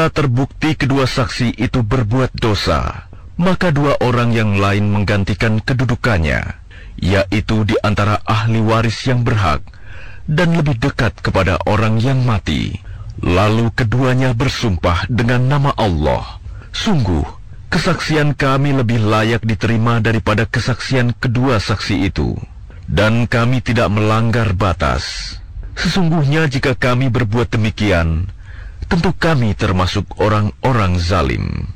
Apabila terbukti kedua saksi itu berbuat dosa, maka dua orang yang lain menggantikan kedudukannya, yaitu di antara ahli waris yang berhak dan lebih dekat kepada orang yang mati. Lalu keduanya bersumpah dengan nama Allah, "Sungguh, kesaksian kami lebih layak diterima daripada kesaksian kedua saksi itu, dan kami tidak melanggar batas. Sesungguhnya jika kami berbuat demikian, tentu kami termasuk orang-orang zalim."